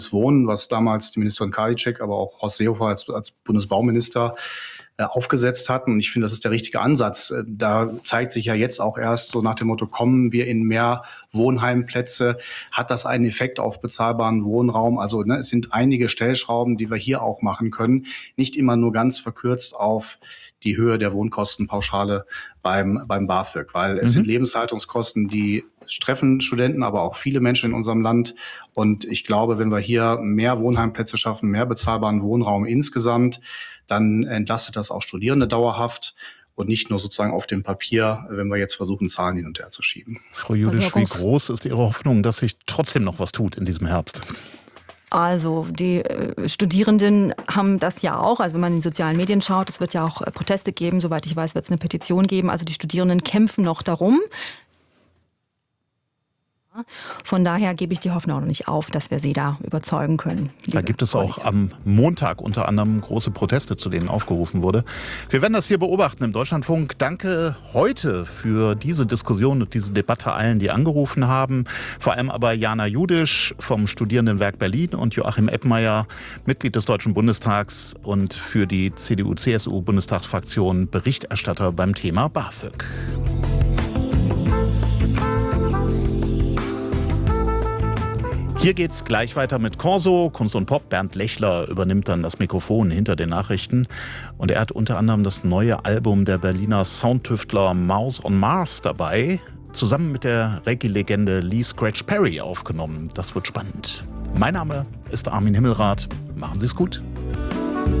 Wohnen, was damals die Ministerin Karliczek, aber auch Horst Seehofer als Bundesbauminister aufgesetzt hatten. Und ich finde, das ist der richtige Ansatz. Da zeigt sich ja jetzt auch erst so nach dem Motto, kommen wir in mehr Wohnheimplätze, hat das einen Effekt auf bezahlbaren Wohnraum? Also es sind einige Stellschrauben, die wir hier auch machen können. Nicht immer nur ganz verkürzt auf die Höhe der Wohnkostenpauschale beim BAföG, weil es sind Lebenshaltungskosten, die treffen Studenten, aber auch viele Menschen in unserem Land. Und ich glaube, wenn wir hier mehr Wohnheimplätze schaffen, mehr bezahlbaren Wohnraum insgesamt, dann entlastet das auch Studierende dauerhaft und nicht nur sozusagen auf dem Papier, wenn wir jetzt versuchen, Zahlen hin und her zu schieben. Frau Judisch, wie groß ist Ihre Hoffnung, dass sich trotzdem noch was tut in diesem Herbst? Also die Studierenden haben das ja auch, also wenn man in die sozialen Medien schaut, es wird ja auch Proteste geben, soweit ich weiß, wird es eine Petition geben, also die Studierenden kämpfen noch darum. Von daher gebe ich die Hoffnung auch noch nicht auf, dass wir sie da überzeugen können. Da gibt es auch am Montag unter anderem große Proteste, zu denen aufgerufen wurde. Wir werden das hier beobachten im Deutschlandfunk. Danke heute für diese Diskussion und diese Debatte allen, die angerufen haben. Vor allem aber Jana Judisch vom Studierendenwerk Berlin und Joachim Eppmeier, Mitglied des Deutschen Bundestags und für die CDU-CSU-Bundestagsfraktion Berichterstatter beim Thema BAföG. Hier geht's gleich weiter mit Corso, Kunst und Pop. Bernd Lechler übernimmt dann das Mikrofon hinter den Nachrichten. Und er hat unter anderem das neue Album der Berliner Soundtüftler Mouse on Mars dabei, zusammen mit der Reggae-Legende Lee Scratch Perry aufgenommen. Das wird spannend. Mein Name ist Armin Himmelrath. Machen Sie es gut.